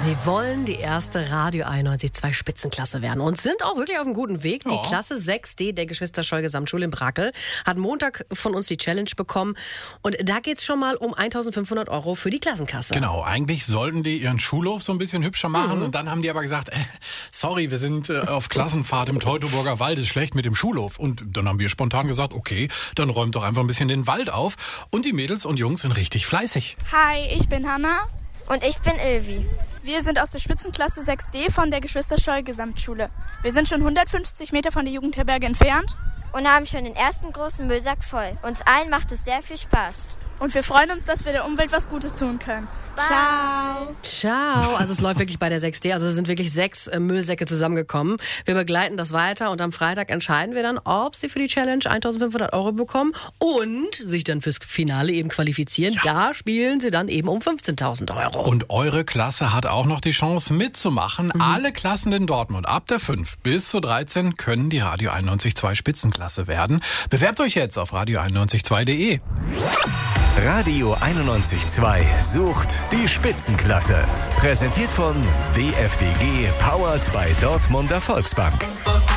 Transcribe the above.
Sie wollen die erste Radio 91.2 Spitzenklasse werden und sind auch wirklich auf einem guten Weg. Die Klasse 6D der Geschwister-Scholl-Gesamtschule in Brakel hat Montag von uns die Challenge bekommen. Und da geht es schon mal um 1.500 € für die Klassenkasse. Genau, eigentlich sollten die ihren Schulhof so ein bisschen hübscher machen. Und dann haben die aber gesagt, sorry, wir sind auf Klassenfahrt im Teutoburger Wald, ist schlecht mit dem Schulhof. Und dann haben wir spontan gesagt, okay, dann räumt doch einfach ein bisschen den Wald auf. Und die Mädels und Jungs sind richtig fleißig. Hi, ich bin Hanna. Und ich bin Ilvi. Wir sind aus der Spitzenklasse 6D von der Geschwister-Scholl-Gesamtschule. Wir sind schon 150 Meter von der Jugendherberge entfernt. Und haben schon den ersten großen Müllsack voll. Uns allen macht es sehr viel Spaß. Und wir freuen uns, dass wir der Umwelt was Gutes tun können. Bye. Ciao. Ciao. Also es läuft wirklich bei der 6D. Also es sind wirklich 6 Müllsäcke zusammengekommen. Wir begleiten das weiter und am Freitag entscheiden wir dann, ob sie für die Challenge 1.500 € bekommen und sich dann fürs Finale eben qualifizieren. Ja. Da spielen sie dann eben um 15.000 €. Und eure Klasse hat auch noch die Chance mitzumachen. Alle Klassen in Dortmund ab der 5 bis zur 13 können die Radio 91.2 Spitzenklasse werden. Bewerbt euch jetzt auf radio912.de. Radio 91.2 sucht die Spitzenklasse. Präsentiert von DFDG, powered by Dortmunder Volksbank.